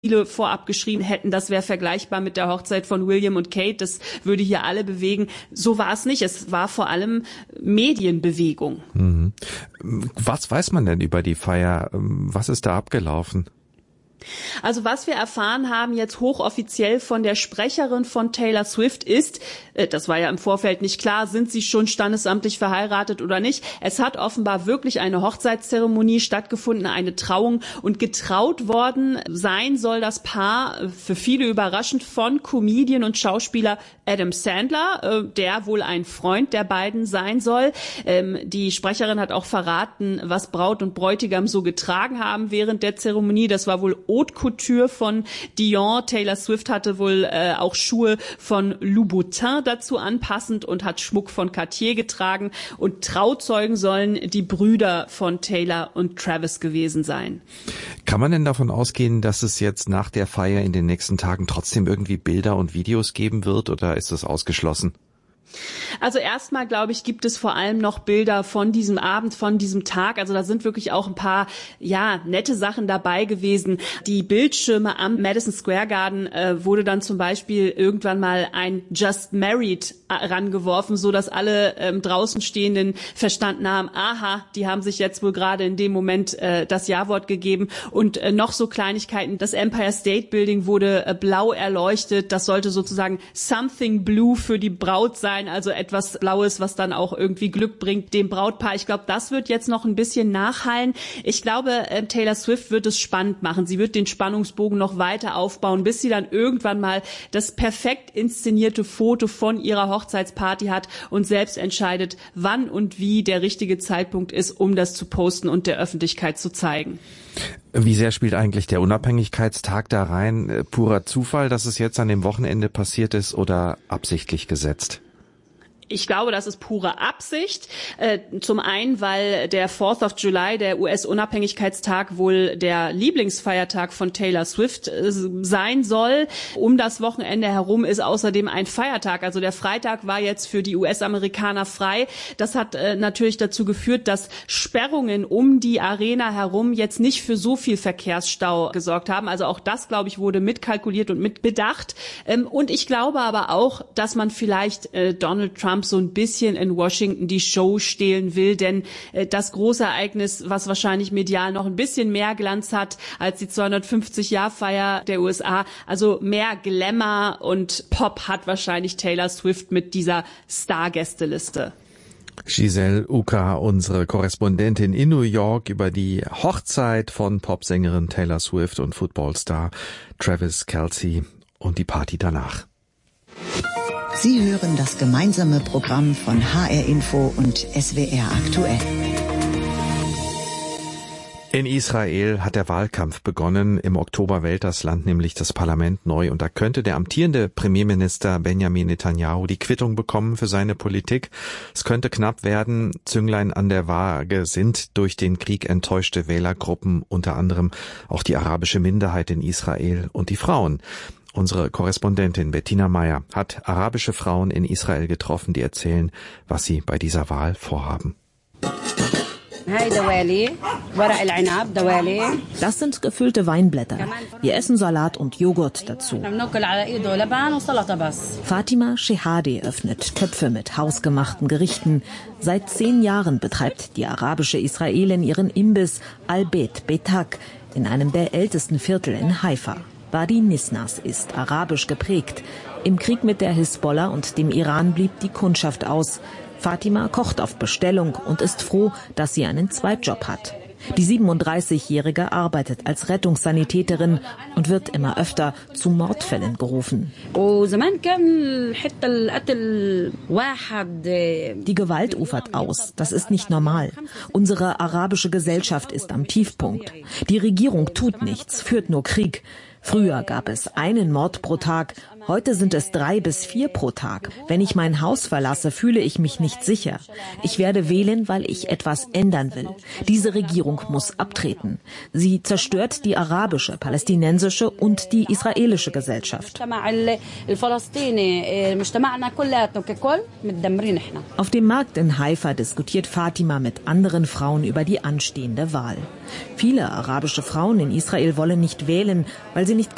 viele vorab geschrieben hätten, das wäre vergleichbar mit der Hochzeit von William und Kate, das würde hier alle bewegen. So war es nicht. Es war vor allem Medienbewegung. Mhm. Was weiß man denn über die Feier? Was ist da abgelaufen? Also was wir erfahren haben jetzt hochoffiziell von der Sprecherin von Taylor Swift ist, das war ja im Vorfeld nicht klar, sind sie schon standesamtlich verheiratet oder nicht. Es hat offenbar wirklich eine Hochzeitszeremonie stattgefunden, eine Trauung, und getraut worden sein soll das Paar, für viele überraschend, von Comedian und Schauspieler Adam Sandler, der wohl ein Freund der beiden sein soll. Die Sprecherin hat auch verraten, was Braut und Bräutigam so getragen haben während der Zeremonie. Das war wohl Haute Couture von Dior. Taylor Swift hatte wohl auch Schuhe von Louboutin dazu anpassend und hat Schmuck von Cartier getragen. Und Trauzeugen sollen die Brüder von Taylor und Travis gewesen sein. Kann man denn davon ausgehen, dass es jetzt nach der Feier in den nächsten Tagen trotzdem irgendwie Bilder und Videos geben wird, oder ist das ausgeschlossen? Also erstmal, glaube ich, gibt es vor allem noch Bilder von diesem Abend, von diesem Tag. Also da sind wirklich auch ein paar, nette Sachen dabei gewesen. Die Bildschirme am Madison Square Garden wurde dann zum Beispiel irgendwann mal ein Just Married rangeworfen, so dass alle draußen Stehenden verstanden haben, aha, die haben sich jetzt wohl gerade in dem Moment das Ja-Wort gegeben. Und noch so Kleinigkeiten. Das Empire State Building wurde blau erleuchtet. Das sollte sozusagen something blue für die Braut sein. Also etwas Blaues, was dann auch irgendwie Glück bringt dem Brautpaar. Ich glaube, das wird jetzt noch ein bisschen nachhallen. Ich glaube, Taylor Swift wird es spannend machen. Sie wird den Spannungsbogen noch weiter aufbauen, bis sie dann irgendwann mal das perfekt inszenierte Foto von ihrer Hochzeitsparty hat und selbst entscheidet, wann und wie der richtige Zeitpunkt ist, um das zu posten und der Öffentlichkeit zu zeigen. Wie sehr spielt eigentlich der Unabhängigkeitstag da rein? Purer Zufall, dass es jetzt an dem Wochenende passiert ist, oder absichtlich gesetzt? Ich glaube, das ist pure Absicht. Zum einen, weil der 4th of July, der US-Unabhängigkeitstag, wohl der Lieblingsfeiertag von Taylor Swift sein soll. Um das Wochenende herum ist außerdem ein Feiertag. Also der Freitag war jetzt für die US-Amerikaner frei. Das hat natürlich dazu geführt, dass Sperrungen um die Arena herum jetzt nicht für so viel Verkehrsstau gesorgt haben. Also auch das, glaube ich, wurde mitkalkuliert und mitbedacht. Und ich glaube aber auch, dass man vielleicht Donald Trump so ein bisschen in Washington die Show stehlen will, denn das große Ereignis, was wahrscheinlich medial noch ein bisschen mehr Glanz hat als die 250-Jahr-Feier der USA, also mehr Glamour und Pop hat wahrscheinlich Taylor Swift mit dieser Star-Gästeliste. Giselle Uka, unsere Korrespondentin in New York, über die Hochzeit von Popsängerin Taylor Swift und Footballstar Travis Kelce und die Party danach. Sie hören das gemeinsame Programm von HR Info und SWR Aktuell. In Israel hat der Wahlkampf begonnen. Im Oktober wählt das Land nämlich das Parlament neu, und da könnte der amtierende Premierminister Benjamin Netanyahu die Quittung bekommen für seine Politik. Es könnte knapp werden. Zünglein an der Waage sind durch den Krieg enttäuschte Wählergruppen, unter anderem auch die arabische Minderheit in Israel und die Frauen. Unsere Korrespondentin Bettina Meyer hat arabische Frauen in Israel getroffen, die erzählen, was sie bei dieser Wahl vorhaben. Das sind gefüllte Weinblätter. Wir essen Salat und Joghurt dazu. Fatima Shehadi öffnet Töpfe mit hausgemachten Gerichten. Seit 10 Jahren betreibt die arabische Israelin ihren Imbiss Al-Bet Betak in einem der ältesten Viertel in Haifa. Wadi Nisnas ist arabisch geprägt. Im Krieg mit der Hisbollah und dem Iran blieb die Kundschaft aus. Fatima kocht auf Bestellung und ist froh, dass sie einen Zweitjob hat. Die 37-Jährige arbeitet als Rettungssanitäterin und wird immer öfter zu Mordfällen gerufen. Die Gewalt ufert aus. Das ist nicht normal. Unsere arabische Gesellschaft ist am Tiefpunkt. Die Regierung tut nichts, führt nur Krieg. Früher gab es einen Mord pro Tag, heute sind es 3 bis 4 pro Tag. Wenn ich mein Haus verlasse, fühle ich mich nicht sicher. Ich werde wählen, weil ich etwas ändern will. Diese Regierung muss abtreten. Sie zerstört die arabische, palästinensische und die israelische Gesellschaft. Auf dem Markt in Haifa diskutiert Fatima mit anderen Frauen über die anstehende Wahl. Viele arabische Frauen in Israel wollen nicht wählen, weil sie nicht